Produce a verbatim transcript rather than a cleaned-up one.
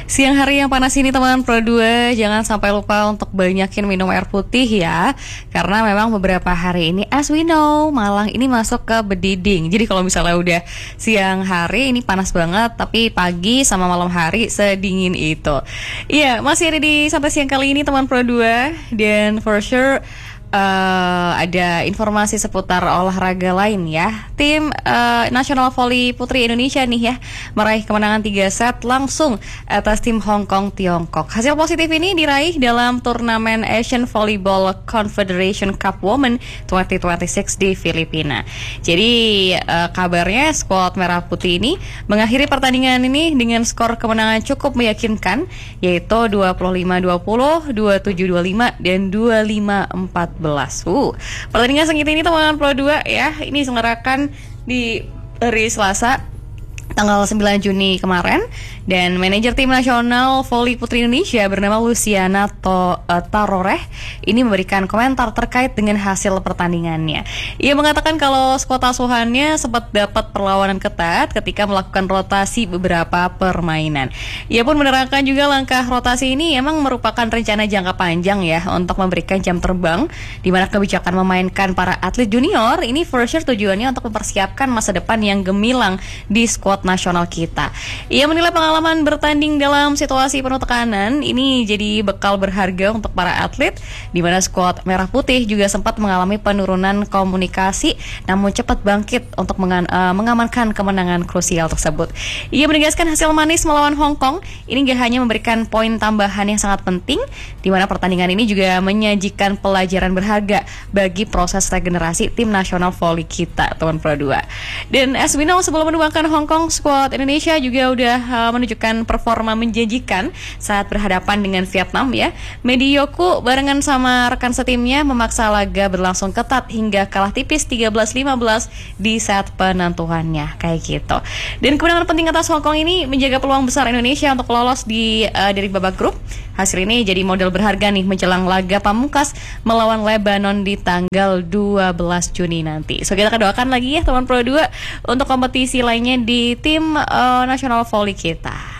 Siang hari yang panas ini teman Pro dua, jangan sampai lupa untuk banyakin minum air putih ya. Karena memang beberapa hari ini as we know, Malang ini masuk ke bediding. Jadi kalau misalnya udah siang hari ini panas banget, tapi pagi sama malam hari sedingin itu. Iya, masih ada di Santai Siang kali ini teman Pro dua. Dan for sure Uh, ada informasi seputar olahraga lain ya. Tim uh, Nasional Voli Putri Indonesia nih ya meraih kemenangan tiga set langsung atas tim Hong Kong Tiongkok. Hasil positif ini diraih dalam turnamen Asian Volleyball Confederation Cup Women dua ribu dua puluh enam di Filipina. Jadi uh, kabarnya skuad Merah Putih ini mengakhiri pertandingan ini dengan skor kemenangan cukup meyakinkan, yaitu dua puluh lima dua puluh, dua puluh tujuh dua puluh lima dan dua puluh lima empat belas. Uh, pertandingan sengit ini teman Pro dua ya, ini diselenggarakan di hari Selasa tanggal sembilan Juni kemarin, dan manajer tim nasional voli putri Indonesia bernama Luciana To, uh, Taroreh ini memberikan komentar terkait dengan hasil pertandingannya. Ia mengatakan kalau skuad asuhannya sempat dapat perlawanan ketat ketika melakukan rotasi beberapa permainan. Ia pun menerangkan juga langkah rotasi ini memang merupakan rencana jangka panjang ya untuk memberikan jam terbang, di mana kebijakan memainkan para atlet junior ini for sure tujuannya untuk mempersiapkan masa depan yang gemilang di skuad nasional kita. Ia menilai pengalaman bertanding dalam situasi penuh tekanan ini jadi bekal berharga untuk para atlet, di mana skuad Merah Putih juga sempat mengalami penurunan komunikasi namun cepat bangkit untuk mengan, uh, mengamankan kemenangan krusial tersebut. Ia menegaskan hasil manis melawan Hong Kong ini gak hanya memberikan poin tambahan yang sangat penting, di mana pertandingan ini juga menyajikan pelajaran berharga bagi proses regenerasi tim nasional voli kita, teman Pro dua. Dan as we know, sebelum menumbangkan Hong Kong, skuad Indonesia juga udah uh, menunjukkan performa menjanjikan saat berhadapan dengan Vietnam ya. Medi Yoku barengan sama rekan setimnya memaksa laga berlangsung ketat hingga kalah tipis tiga belas lima belas di set penentuannya kayak gitu. Dan kemenangan penting atas Hong Kong ini menjaga peluang besar Indonesia untuk lolos di uh, dari babak grup. Hasil ini jadi modal berharga nih menjelang laga pamungkas melawan Lebanon di tanggal dua belas Juni nanti. So kita doakan lagi ya teman Pro dua untuk kompetisi lainnya di tim uh, nasional voli kita.